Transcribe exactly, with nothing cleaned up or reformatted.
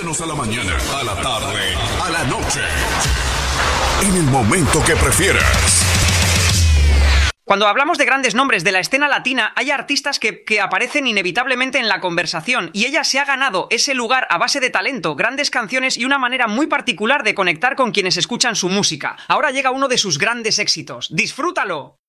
Escúchanos a la mañana, a la tarde, a la noche. En el momento que prefieras. Cuando hablamos de grandes nombres de la escena latina, hay artistas que, que aparecen inevitablemente en la conversación, y ella se ha ganado ese lugar a base de talento, grandes canciones y una manera muy particular de conectar con quienes escuchan su música. Ahora llega uno de sus grandes éxitos. ¡Disfrútalo!